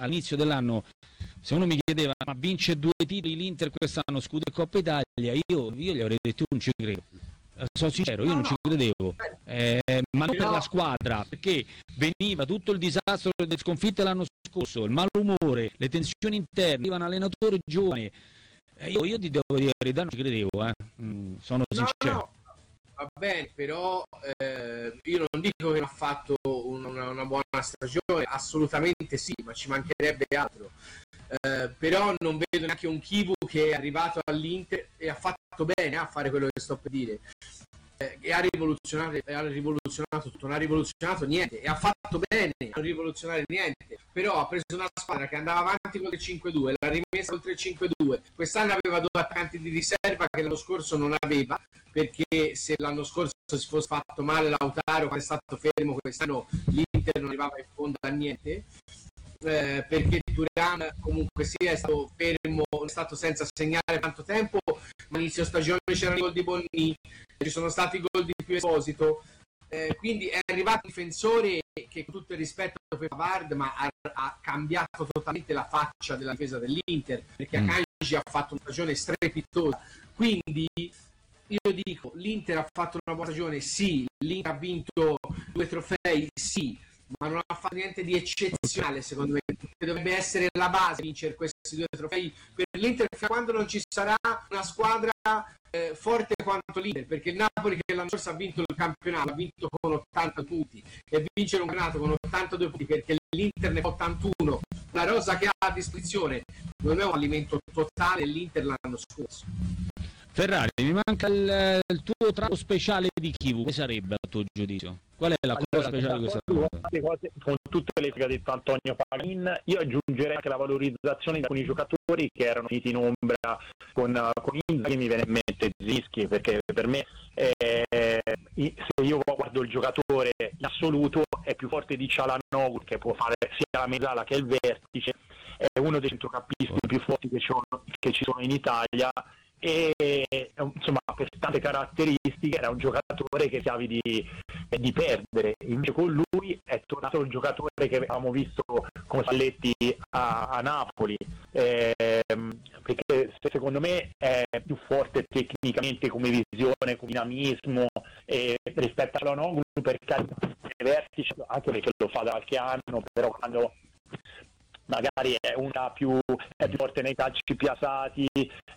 all'inizio dell'anno, se uno mi chiedeva ma vince 2 titoli l'Inter quest'anno, Scudetto e Coppa Italia, io gli avrei detto io non ci credo. Sono sincero, io non ci credevo, ma non per la squadra, perché veniva tutto il disastro delle sconfitte l'anno scorso, il malumore, le tensioni interne, arriva un allenatore giovane, io ti devo dire la verità, non ci credevo, sono sincero. No, va bene, però io non dico che non ha fatto una buona stagione, assolutamente sì, ma ci mancherebbe altro. Però non vedo neanche un Chivu che è arrivato all'Inter e ha fatto bene a fare quello che sto per dire, e ha rivoluzionato tutto, non ha rivoluzionato niente, e ha fatto bene a non rivoluzionare niente, però ha preso una squadra che andava avanti con il 5-2, l'ha rimessa oltre il 5-2, quest'anno aveva 2 attaccanti di riserva che l'anno scorso non aveva, perché se l'anno scorso si fosse fatto male Lautaro, quando è stato fermo, quest'anno l'Inter non arrivava in fondo a niente, perché Thuram comunque sia è stato fermo, è stato senza segnare tanto tempo, ma inizio stagione c'erano i gol di Bonni, ci sono stati i gol di Più Esposito, quindi è arrivato un difensore che con tutto il rispetto per Pavard, ma ha cambiato totalmente la faccia della difesa dell'Inter, perché Akanji ha fatto una stagione strepitosa, quindi io dico l'Inter ha fatto una buona stagione, sì, l'Inter ha vinto 2 trofei, sì, ma non ha fatto niente di eccezionale secondo me, che dovrebbe essere la base vincere questi 2 trofei per l'Inter fino a quando non ci sarà una squadra forte quanto l'Inter, perché il Napoli che l'anno scorso ha vinto il campionato, ha vinto con 80 punti, e vincere un campionato con 82 punti perché l'Inter ne fa 81, la rosa che ha a disposizione non è un fallimento totale dell'Inter l'anno scorso. Ferrari, mi manca il tuo tratto speciale di Chivu, che sarebbe a tuo giudizio? Qual è la cosa speciale di questa cose? Con tutte le che ha detto Antonio Paganin, io aggiungerei anche la valorizzazione di alcuni giocatori che erano finiti in ombra con Inzaghi, mi viene in mente Zischi, perché per me se io guardo il giocatore in assoluto è più forte di Çalhanoğlu, che può fare sia la mezzala che il vertice, è uno dei centrocampisti più forti che ci sono in Italia, e insomma per tante caratteristiche era un giocatore che rischiavi di perdere, invece con lui è tornato il giocatore che avevamo visto come Spalletti a Napoli, perché secondo me è più forte tecnicamente come visione, come dinamismo, rispetto a Çalhanoğlu, per carità vertice, anche perché lo fa da qualche anno, però quando magari è più forte nei calci piazzati,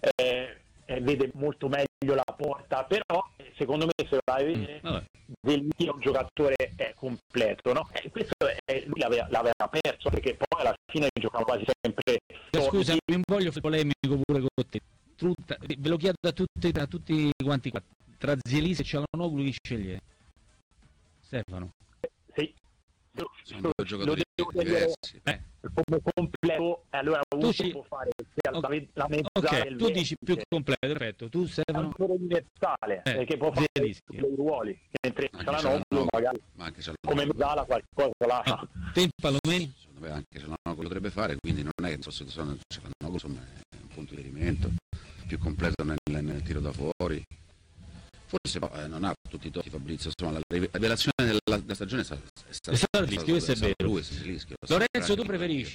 vede molto meglio la porta, però secondo me se vai a vedere Zielinski è un giocatore completo, no? Questo lui l'aveva perso, perché poi alla fine giocava quasi sempre. Scusa, non voglio fare polemico pure con te, ve lo chiedo a tutti quanti qua, tra Zielinski e Çalhanoğlu chi sceglie? Stefano? Sì. Sono 2 giocatori diversi. Come completo, allora uno può fare la mezzala, tu dici più completo, perfetto. Tu sei un giocatore universale, perché può fare tutti i ruoli, mentre Çalhanoğlu magari come mezzala qualcosa la fa. Te Palomeni? Secondo me anche Çalhanoğlu lo dovrebbe fare, quindi non è che Çalhanoğlu insomma è un punto di riferimento più completo nel tiro da fuori. Forse non ha tutti i torti Fabrizio, insomma la rivelazione della stagione è stata Zielinski, questo è vero. Lorenzo, tu preferisci?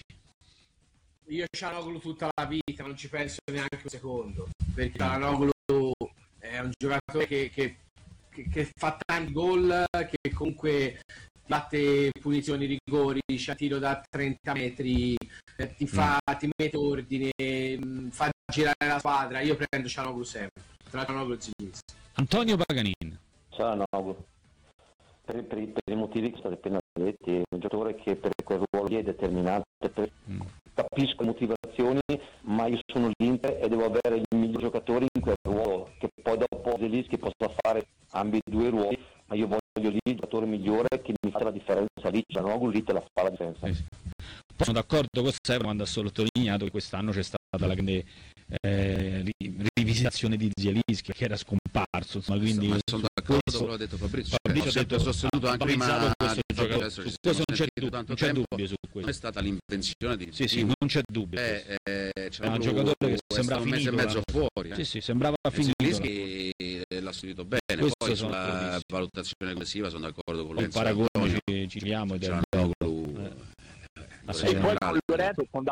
Io Çalhanoğlu tutta la vita, non ci penso neanche un secondo, perché Çalhanoğlu è un giocatore che fa tanti gol, che comunque batte punizioni, rigori, c'ha tiro da 30 metri, ti mette ordine, fa girare la squadra. Io prendo Çalhanoğlu sempre, tra Çalhanoğlu e Zielinski. Antonio Paganin. Çalhanoğlu, per i motivi che state appena detti, è un giocatore che per quel ruolo è determinante, capisco motivazioni, ma io sono l'Inter e devo avere il miglior giocatore in quel ruolo, che poi dopo Zielinski possa fare ambedue ruoli, ma io voglio lì il giocatore migliore che mi fa la differenza lì, Çalhanoğlu lì te la fa la differenza. Sono d'accordo con Stefano quando ha sottolineato che quest'anno c'è stata la grande rivisitazione di Zielinski, che era scomparso, insomma, quindi sono d'accordo con quello che ha detto Fabrizio, ho sempre sostenuto anche prima questo giocatore, su questo non c'è dubbio su questo. È stata l'invenzione di sì, non c'è dubbio, è un giocatore che sembrava un mese e mezzo fuori, sì, sembrava finito, Zielinski l'ha subito bene. Questo poi sulla valutazione complessiva sono d'accordo con il paragone ci chiamo ed è E poi con Lorenzo